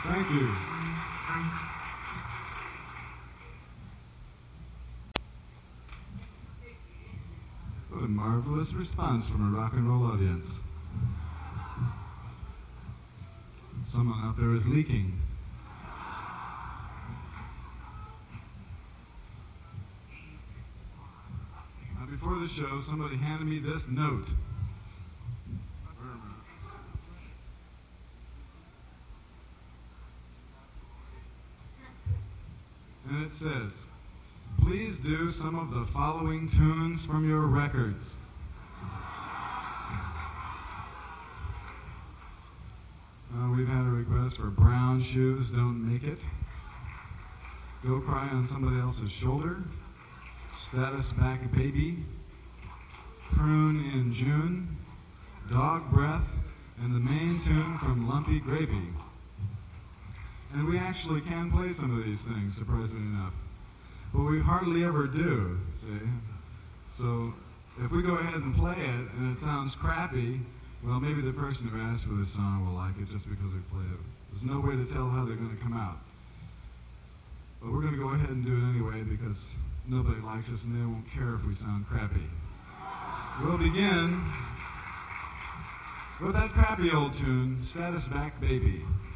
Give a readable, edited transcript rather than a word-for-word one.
Thank you. What a marvelous response from a rock and roll audience. Someone out there is leaking. Now, before the show, somebody handed me this note. And it says, "Please do some of the following tunes from your records." We've had a request for Brown Shoes Don't Make It, Go Cry on Somebody Else's Shoulder, Status Back Baby, Prune in June, Dog Breath, and the main tune from Lumpy Gravy. And we actually can play some of these things, surprisingly enough. But we hardly ever do, see? So if we go ahead and play it and it sounds crappy, well, maybe the person who asked for this song will like it just because we played it. There's no way to tell how they're going to come out. But we're going to go ahead and do it anyway because nobody likes us and they won't care if we sound crappy. We'll begin with that crappy old tune, Status Back Baby.